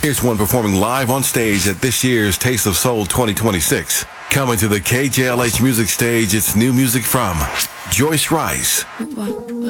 Here's one performing live on stage at this year's Taste of Soul 2026. Coming to the KJLH Music Stage, it's new music from Joyce Rice.